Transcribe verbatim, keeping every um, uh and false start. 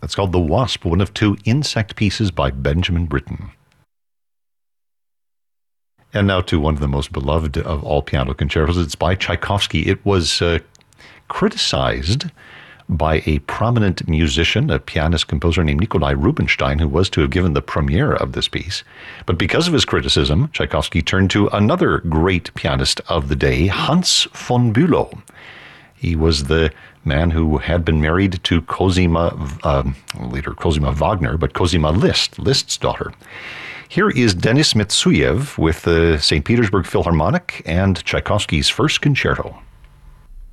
That's called The Wasp, one of two insect pieces by Benjamin Britten. And now to one of the most beloved of all piano concertos. It's by Tchaikovsky. It was uh, criticized by a prominent musician, a pianist composer named Nikolai Rubinstein, who was to have given the premiere of this piece. But because of his criticism, Tchaikovsky turned to another great pianist of the day, Hans von Bülow. He was the man who had been married to Cosima, um, later Cosima Wagner, but Cosima Liszt, Liszt's daughter. Here is Denis Metsuyev with the Saint Petersburg Philharmonic and Tchaikovsky's first concerto.